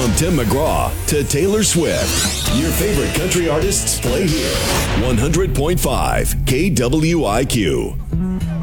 From Tim McGraw to Taylor Swift, your favorite country artists play here. 100.5 KWIQ.